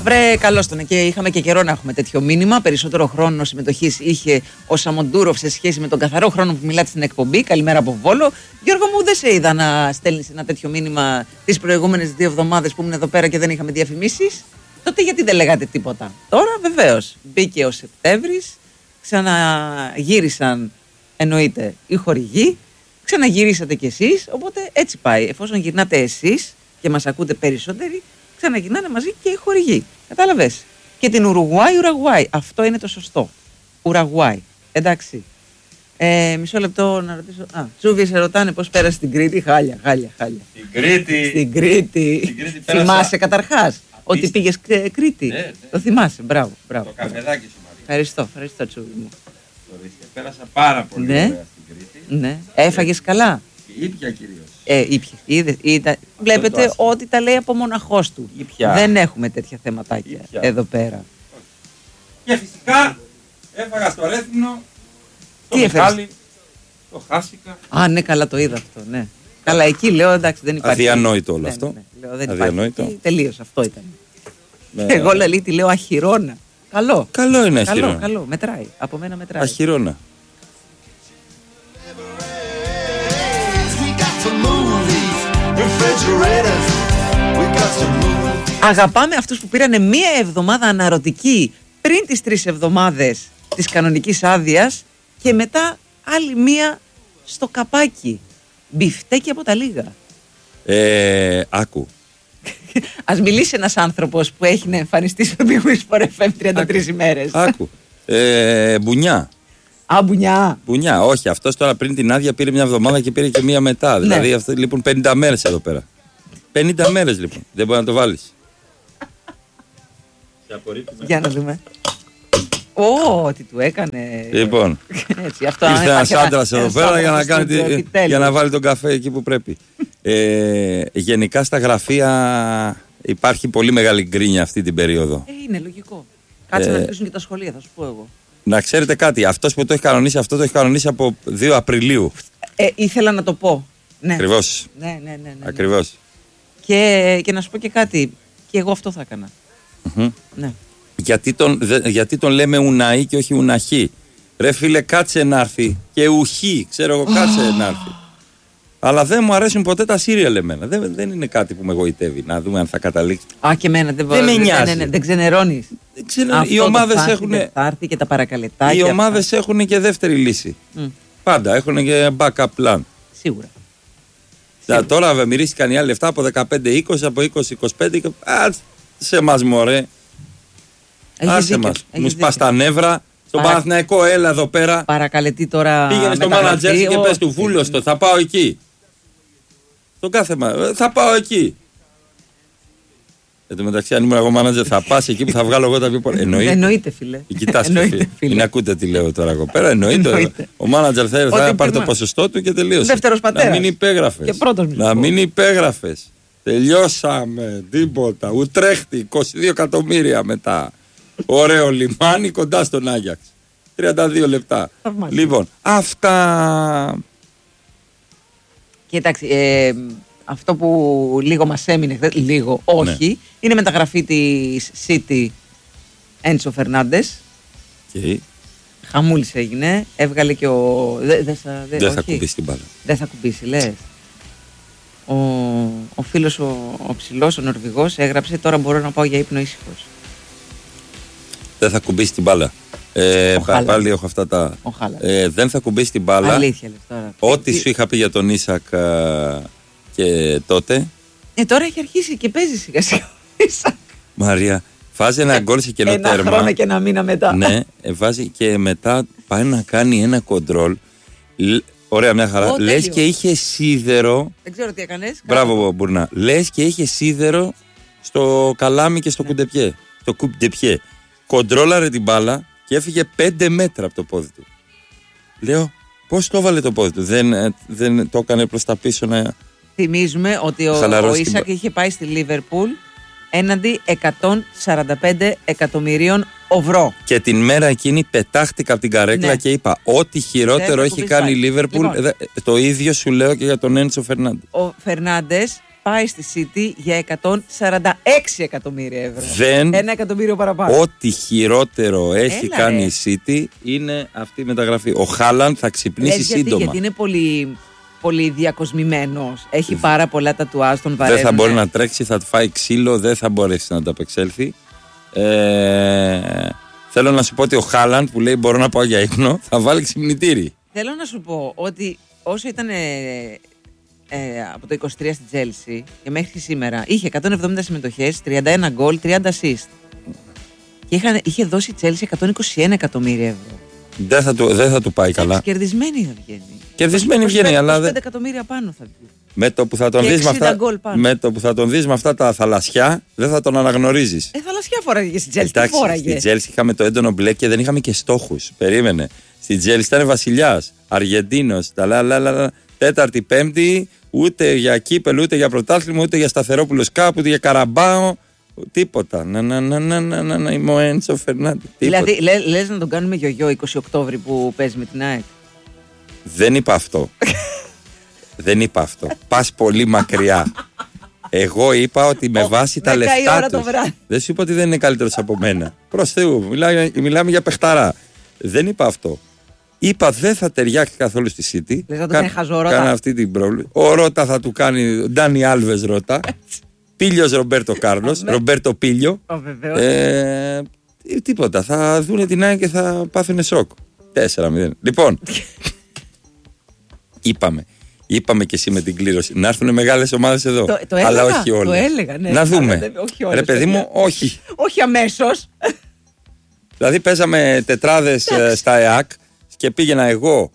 Βρε, καλώς ήταν. Και είχαμε και καιρό να έχουμε τέτοιο μήνυμα. Περισσότερο χρόνο συμμετοχής είχε ο Σαμοντούροφ σε σχέση με τον καθαρό χρόνο που μιλάτε στην εκπομπή. Καλημέρα από Βόλο. Γιώργο μου, δεν σε είδα να στέλνεις ένα τέτοιο μήνυμα τις προηγούμενες 2 εβδομάδες που ήμουν εδώ πέρα και δεν είχαμε διαφημίσεις. Τότε γιατί δεν λέγατε τίποτα? Τώρα βεβαίως μπήκε ο Σεπτέμβρης, ξαναγύρισαν, εννοείται, οι χορηγοί, ξαναγυρίσατε κι εσείς. Οπότε έτσι πάει. Εφόσον γυρνάτε εσείς και μας ακούτε περισσότεροι, ξαναγυρνάνε μαζί και οι χορηγοί. Κατάλαβες? Και την Ουρουγουάη. Αυτό είναι το σωστό. Ουρουγουάη. Εντάξει. Μισό λεπτό να ρωτήσω. Τσούβι, σε ρωτάνε πώς πέρασε στην Κρήτη. Χάλια. Στην Κρήτη. Θυμάσαι καταρχάς ότι πήγες Κρήτη? Ναι. Το θυμάσαι. Μπράβο. Το καφεδάκι σου, Μαρία. Ευχαριστώ, Τσούβι μου. Πέρασα πάρα πολύ ωραία στην Κρήτη. Ναι. Έφαγες καλά? Ήπια κυρίως. Βλέπετε ότι τα λέει από μοναχός του. Ήπια. Δεν έχουμε τέτοια θεματάκια εδώ πέρα. Και φυσικά έφαγα στο Ρέθινο, το Τι Μιχάλη, το χάσικα. Ναι, καλά, το είδα αυτό, ναι. Καλά, εκεί λέω, εντάξει, δεν υπάρχει. Αδιανόητο όλο αυτό. Ναι. Λέω, δεν Αδιανόητο. υπάρχει. Τελείως, αυτό ήταν. Εγώ τη λέω αχυρώνα. Καλό. Καλό είναι αχυρώνα. Καλό. Μετράει. Από μένα μετράει. Αχυρώνα. Αγαπάμε αυτούς που πήρανε 1 εβδομάδα αναρωτική πριν τις 3 εβδομάδες της κανονικής άδειας και μετά άλλη 1 στο καπάκι. Μπιφτέκι από τα λίγα. Άκου. Ας μιλήσει ένας άνθρωπος που έχει να εμφανιστεί στο Big Whisper FM 33 ημέρες. Άκου. Μπουνιά. Μπουνιά. Όχι, αυτός τώρα πριν την άδεια πήρε 1 εβδομάδα και πήρε και 1 μετά. Ναι. Δηλαδή αυτό λείπουν 50 μέρες εδώ πέρα. 50 μέρες λοιπόν. Δεν μπορεί να το βάλεις. Για να δούμε. Τι του έκανε. Λοιπόν, έτσι, αυτό ήρθε ένας άντρας εδώ πέρα για να βάλει τον καφέ εκεί που πρέπει. Γενικά στα γραφεία υπάρχει πολύ μεγάλη γκρίνια αυτή την περίοδο. Είναι λογικό. Κάτσε να αρχίσουν και τα σχολεία, θα σου πω εγώ. Να ξέρετε κάτι, αυτός που το έχει κανονίσει αυτό το έχει κανονίσει από 2 Απριλίου. Ήθελα να το πω. Ναι. Ακριβώς. Ναι. Ακριβώς. Και να σου πω και κάτι. Και εγώ αυτό θα έκανα. Ναι. Γιατί τον λέμε Ουναή και όχι Ουναχή? Ρε φίλε, κάτσε να έρθει. Και Ουχή, ξέρω εγώ, κάτσε να έρθει. Αλλά δεν μου αρέσουν ποτέ τα σύριαλ εμένα. Δεν είναι κάτι που με γοητεύει. Να δούμε αν θα καταλήξει. Και εμένα δεν με νοιάζει. Δεν ξενερώνεις. Οι ομάδες έχουν. Και τα παρακαλετάκια. Οι ομάδες έχουν και δεύτερη λύση. Πάντα έχουν και backup plan. Σίγουρα. Τώρα μυρίστηκαν οι άλλοι λεφτά από 15-20, από 20-25. Σε μας μωρέ. Άσε μας. Μου σπάς τα νεύρα. Στον Παναθηναϊκό, έλα εδώ πέρα. Παρακαλετή τώρα. Πήγαινε στο μάνατζερ και πες του βούλωστο. Θα πάω εκεί. Στον κάθε θα πάω εκεί. Εν τω μεταξύ, αν ήμουν εγώ μάνατζερ, θα πας εκεί που θα βγάλω εγώ τα πιο πολλά. Εννοείται, φίλε. Κοιτάξτε, φίλε. Μην ακούτε τι λέω τώρα εγώ πέρα. Εννοείται. Ο μάνατζερ θα πάρει το ποσοστό του και τελείωσε. Δεύτερος πατέρας. Να μην υπέγραφες. Και πρώτος να μην υπέγραφες. Τελειώσαμε. Τίποτα. Ουτρέχτη. 22 εκατομμύρια μετά. Ωραίο λιμάνι κοντά στον Άγιαξ. 32 λεπτά. Λοιπόν, αυτά. Κοιτάξτε, αυτό που λίγο μας έμεινε, λίγο όχι, ναι, είναι μεταγραφή της City Έντσο Φερνάντες. Χαμούλης έγινε, έβγαλε και ο... Δεν θα κουμπίσει την μπάλα. Δεν θα κουμπίσει, λες. Ο φίλος ο ψηλός, ο Νορβηγός, έγραψε «Τώρα μπορώ να πάω για ύπνο ήσυχος». Δεν θα κουμπίσει την μπάλα. Πάλι έχω αυτά τα... δεν θα κουμπίσει την μπάλα. Αλήθεια λες τώρα. Ό,τι σου είχα πει για τον Ίσακ και τότε. Τώρα έχει αρχίσει και παίζει σιγά σιγά ο Ίσακ. Μαρία, βάζει ένα γκολ σε κενό τέρμα. Ένα χρόνο και ένα μήνα μετά. Ναι, βάζει και μετά πάει να κάνει ένα κοντρόλ. Ωραία, μια χαρά. Λες και είχε σίδερο. Δεν ξέρω τι έκανες. Μπράβο, Μπουρνά. Λες και είχε σίδερο στο καλάμι και στο κουντεπιέ. Το κουντεπιέ. Κοντρόλαρε την μπάλα και έφυγε 5 μέτρα από το πόδι του. Λέω, πώς το έβαλε το πόδι του? Δεν το έκανε προς τα πίσω να... Θυμίζουμε ότι ο Ίσακ είχε πάει στη Λίβερπουλ έναντι 145 εκατομμυρίων ευρώ. Και την μέρα εκείνη πετάχτηκα από την καρέκλα και είπα, ό,τι χειρότερο έχει κάνει η Λίβερπουλ, το ίδιο σου λέω και για τον Έντσο Φερνάντες. Ο Φερνάντες πάει στη City για 146 εκατομμύρια ευρώ. 1 εκατομμύριο παραπάνω. Ό,τι χειρότερο έχει κάνει η City είναι αυτή η μεταγραφή. Ο Χάλαντ θα ξυπνήσει σύντομα. Γιατί είναι πολύ διακοσμημένος. Έχει πάρα πολλά τατουάζ, τον βαραίνουν. Δεν θα μπορεί να τρέξει, θα του φάει ξύλο, δεν θα μπορέσει να ανταπεξέλθει. Θέλω να σου πω ότι ο Χάλαντ που λέει μπορώ να πάω για ύπνο θα βάλει ξυπνητήρι. Θέλω να σου πω ότι όσο ήταν από το 23 στη Chelsea και μέχρι σήμερα είχε 170 συμμετοχές, 31 γκολ, 30 assist. Και είχε δώσει η Chelsea 121 εκατομμύρια ευρώ. Δεν θα του πάει καλά. Κερδισμένη θα βγαίνει. Κερδισμένη βγαίνει, αλλά 25 εκατομμύρια πάνω θα βγει. Με το που θα τον δεις με αυτά τα θαλασσιά, δεν θα τον αναγνωρίζεις. Θαλασσιά φόραγε στη Chelsea. Εντάξει, στη Chelsea είχαμε το έντονο μπλε και δεν είχαμε και στόχους. Περίμενε. Στη Chelsea ήταν βασιλιάς, Αργεντίνος, τέταρτη, πέμπτη, ούτε για κύπελ, ούτε για πρωτάθλημα, ούτε για Σταθερόπουλος κάπου, ούτε για Καραμπάο. Τίποτα. Είμαι ο Έντσο Φερνάντε. Δηλαδή, λες να τον κάνουμε γιογιό 20 Οκτώβρη που παίζει με την ΑΕΚ. Δεν είπα αυτό. Δεν είπα αυτό. Πας πολύ μακριά. Εγώ είπα ότι με βάση τα λεφτά τους. Δεν σου είπα ότι δεν είναι καλύτερος από μένα. Προς Θεού, μιλάμε για παιχταρά. Δεν είπα αυτό. Είπα δεν θα ταιριάξει καθόλου στη City. Λες να του κάνει χαζό Ρώτα. Κάνα αυτή την πρόβλημα. Ο Ρώτα θα του κάνει Ντάνι Άλβες Ρώτα. Πίλιος Ρομπέρτο Κάρλος. Ρομπέρτο Πίλιο. Τίποτα. Θα δούνε την ΑΕΚ και θα πάθουνε σοκ. 4-0. Λοιπόν, είπαμε και εσύ με την κλήρωση να έρθουν μεγάλες ομάδες εδώ. Αλλά όχι όλες. Το έλεγα, ναι. Να δούμε. Ρε παιδί μου, όχι. Όχι αμέσως. Δηλαδή παίζαμε τετράδες στα ΕΑΚ και πήγαινα εγώ,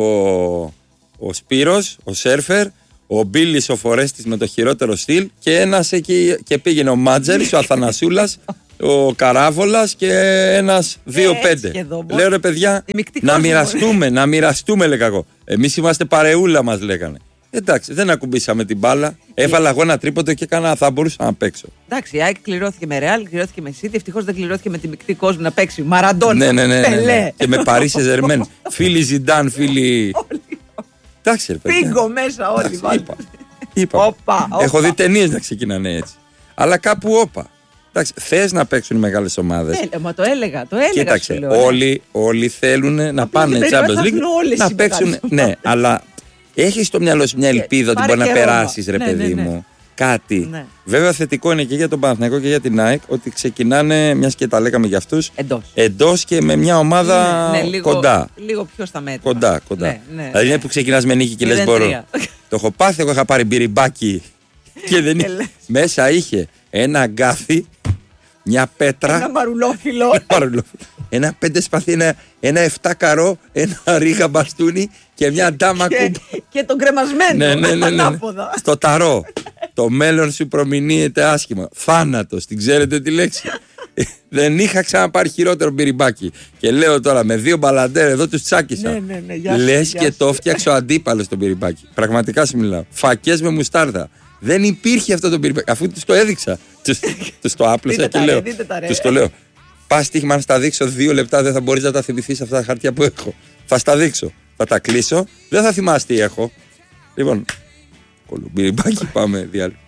ο Σπύρος, ο Σέρφερ, ο Μπίλης ο Φορέστης με το χειρότερο στυλ και ένας εκεί και πήγαινε ο Μάτζερης, ο Αθανασούλας, ο Καράβολας και ένας 2-5. Λέω ρε παιδιά, να μοιραστούμε λέγα εγώ. Εμείς είμαστε παρεούλα μας λέγανε. Εντάξει, δεν ακουμπήσαμε την μπάλα. Έβαλα εγώ ένα τρίποντο και θα μπορούσα να παίξω. Εντάξει, η ΑΕΚ κληρώθηκε με Ρεάλ, κληρώθηκε με City. Ευτυχώς δεν κληρώθηκε με τη μεικτή κόσμο να παίξει. Μαραντόνα. Ναι. Και με Παρί Σεζερμέν. Φίλοι Ζιντάν, φίλοι. Εντάξει, ρε παιδιά. Πίγκο μέσα όλοι. Είπα. Έχω δει ταινίες να ξεκινάνε έτσι. Αλλά κάπου όπα. Εντάξει, θες να παίξουν οι μεγάλες ομάδες. Μα το έλεγα. Κοίταξε, όλοι θέλουν να πάνε Champions League να παίξουν. Ναι, αλλά έχεις στο μυαλό σου μια ελπίδα ότι μπορεί να περάσεις, ρε παιδί μου. Κάτι. Ναι. Βέβαια, θετικό είναι και για τον Παναθηναϊκό και για την ΑΕΚ ότι ξεκινάνε, μιας και τα λέγαμε για αυτούς, εντός και με μια ομάδα κοντά. Λίγο πιο στα μέτρα. Κοντά. Ναι. Δηλαδή είναι που ξεκινάς με νίκη και λες μπορώ. Το έχω πάθει, εγώ είχα πάρει μπυριμπάκι και δεν μέσα είχε ένα αγκάθι, μια πέτρα. Ένα μαρουλόφυλλο. Ένα 5 σπαθί, ένα 7 καρό, ένα ρίγα μπαστούνι και μια ντάμα κούπα. Και τον κρεμασμένο. Ναι. Στο ταρό. Το μέλλον σου προμηνύεται άσχημα. Θάνατος, την ξέρετε τη λέξη. Δεν είχα ξαναπάρει χειρότερο μπυριμπάκι. Και λέω τώρα με 2 μπαλαντέρ εδώ τους τσάκισα. Ναι. Λες και το φτιάξω αντίπαλο το μπυριμπάκι. Πραγματικά σου μιλάω. Φακές με μουστάρδα. Δεν υπήρχε αυτό το μπυριμπάκι. Αφού τους το έδειξα. Τους το άπλωσα και λέω. Τους το λέω. Πας στοίχημα να στα δείξω 2 λεπτά, δεν θα μπορείς να τα θυμηθείς αυτά τα χαρτιά που έχω. Θα στα δείξω. Θα τα κλείσω. Δεν θα θυμάσαι τι έχω. Λοιπόν, κολουμπυριμπάκι, πάμε διάλειμμα.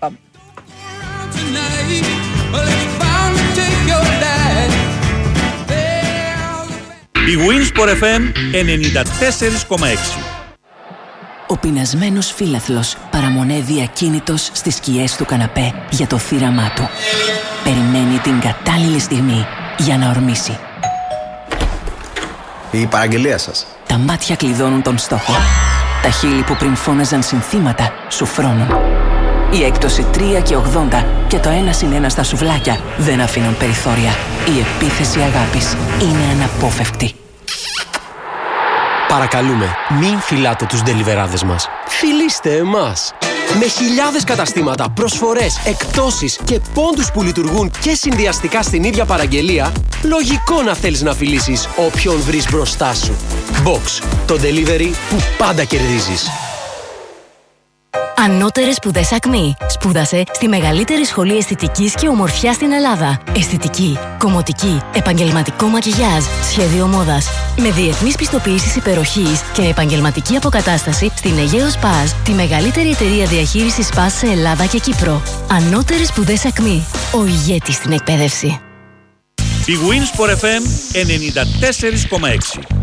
Η Winsport FM 94,6. Ο πεινασμένος φύλαθλος παραμονεύει ακίνητος στις σκιές του καναπέ για το θύραμά του. Περιμένει την κατάλληλη στιγμή για να ορμήσει. Η παραγγελία σας. Τα μάτια κλειδώνουν τον στόχο. Τα χείλη που πριν φώναζαν συνθήματα σου φρώνουν. Η έκπτωση 3,80 και το 1+1 στα σουβλάκια δεν αφήνουν περιθώρια. Η επίθεση αγάπης είναι αναπόφευκτη. Παρακαλούμε, μην φυλάτε τους ντελιβεράδες μας. Φιλήστε εμάς. Με χιλιάδες καταστήματα, προσφορές, εκπτώσεις και πόντους που λειτουργούν και συνδυαστικά στην ίδια παραγγελία, λογικό να θέλεις να φιλήσεις όποιον βρεις μπροστά σου. Box, το delivery που πάντα κερδίζεις. Ανώτερες σπουδές ΑΚΜΗ. Σπούδασε στη μεγαλύτερη σχολή αισθητικής και ομορφιάς στην Ελλάδα. Αισθητική, κομμωτική, επαγγελματικό μακιγιάζ, σχέδιο μόδας. Με διεθνείς πιστοποιήσεις υπεροχής και επαγγελματική αποκατάσταση στην Αιγαίο Σπάζ, τη μεγαλύτερη εταιρεία διαχείρισης σπάζ σε Ελλάδα και Κύπρο. Ανώτερες σπουδές ΑΚΜΗ. Ο ηγέτης στην εκπαίδευση. Η Wins for FM 94,6.